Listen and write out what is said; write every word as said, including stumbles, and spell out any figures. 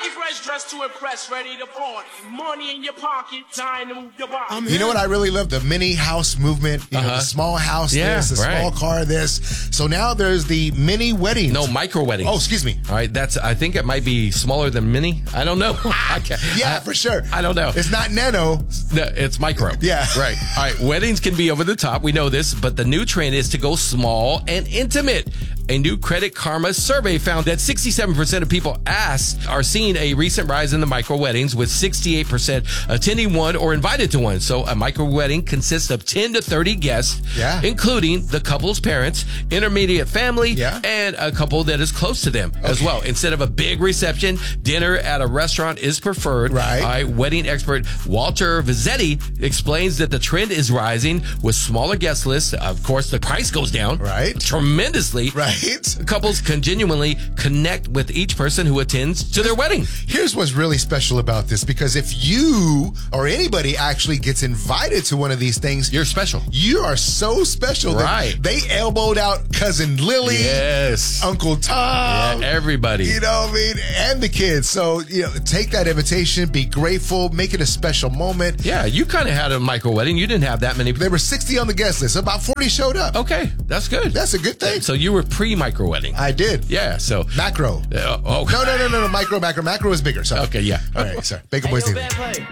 Fully fresh, dressed to impress, ready to party. Money in your pocket, time to move your body. I'm you know what I really love? The mini house movement. You Uh-huh. know, the small house Yeah, this, the right. small car this. So now there's the mini weddings. No, micro weddings. Oh, excuse me. All right, that's. I think it might be smaller than mini. I don't know. I can't- Yeah, I- for sure. I don't know. It's not nano. No, it's micro. Yeah. Right. All right. Weddings can be over the top. We know this, but the new trend is to go small and intimate. A new Credit Karma survey found that sixty-seven percent of people asked are seeing a recent rise in the micro weddings, with sixty-eight percent attending one or invited to one. So a micro wedding consists of ten to thirty guests, Yeah. including the couple's parents, intermediate family, Yeah. and a couple that is close to them as Okay. well. Instead of a big reception, dinner at a restaurant is preferred. Right. All right. Wedding expert Walter Vizzetti explains that the trend is rising with smaller guest lists. Of course, the price goes down Right. tremendously. Right. Couples can genuinely connect with each person who attends to their wedding. Here's what's really special about this, because if you or anybody actually gets invited to one of these things, You're special. you are so special that Right. they elbowed out Cousin Lily, Yes. Uncle Tom, Yeah, everybody. you know what I mean, and the kids. So, you know, take that invitation, be grateful, make it a special moment. Yeah, you kind of had a micro wedding. You didn't have that many. There were sixty on the guest list. About forty showed up. Okay, that's good. That's a good thing. So you were pre-micro wedding. I did. Yeah, so. Macro. Uh, oh, No, no, no, no, no. Micro, macro. Macro is bigger. Sorry. Okay, yeah. All right, sorry. Bacon Boys Ain't T no V. bad play.